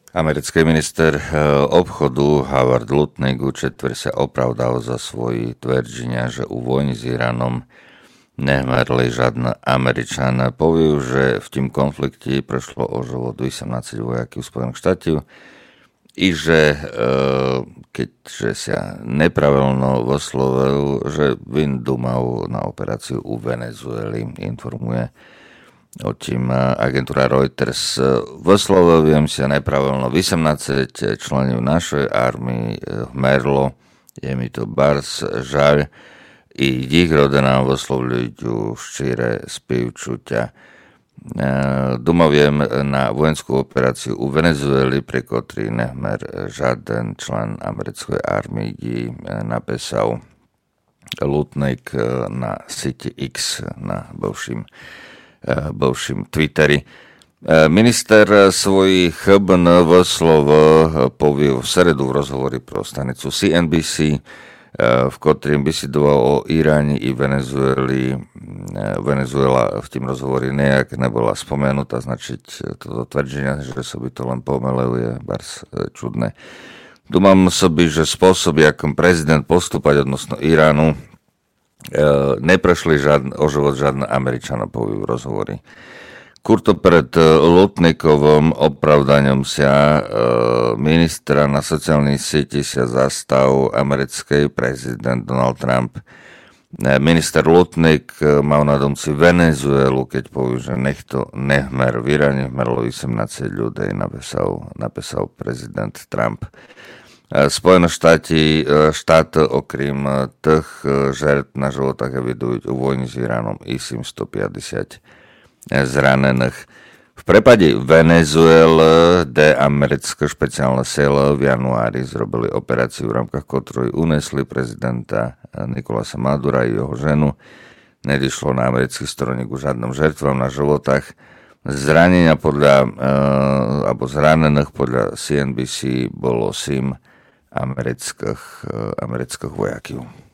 Americký minister obchodu Howard Lutnick u četvrť sa opravdal za svoje tvrdenia, že u vojny s Iránom nehmerli žiadne Američana. Povie, že v tým konflikte prešlo o život 18 vojakov Spojených štátov i že keďže sa nepravilno vyslovil, že vin dumal na operáciu u Venezueli, informuje o tým agentúra Reuters. Vyslovil sa nepravilno 18 členov našej armii hmerlo, je mi to bars žaľ, i ich rodinám vyslovľujú ščíre spівчуття. Dumaviem na vojenskú operáciu u Venezueli, pri ktorý nehmer žiaden člen americkej armii, napísal Lutnick na síti X, na bivším Twitteri. Minister svoj chybn vyslov povie v sredu v rozhovori pro stanicu CNBC, v ktorým besidoval o Iráne i Venezuela v tým rozhovori nejak nebola spomenutá, značiť toto tvrdenia, že sa by to len pomelil, je bars čudné. Думам собі, že spôsoby, akom prezident postúpať odnosno Iránu, neprešli o život žiadne Američana, povie v rozhovori. Kurto pred Lutnickovom opravdaním sa ministra na sociálnej sieti sa zastal americký prezident Donald Trump. Minister Lutnick mal na domci Venezuelu, keď povie, že nechto nehmer. V Iráne hmerlo 18 ľudí, napísal prezident Trump. Spojené štáty okrem tých žертв na životách evidujú u vojny s Iránom i 750 zranených. V prípade Venezuely, kde americká špeciálna sila v januári zrobili operáciu, v rámkach ktorej unesli prezidenta Nicolasa Madura i jeho ženu, nedišlo na americký strane ku žiadnym žertvám na životách. Zranenia zranených podľa CNBC bolo 7 amerických vojakov.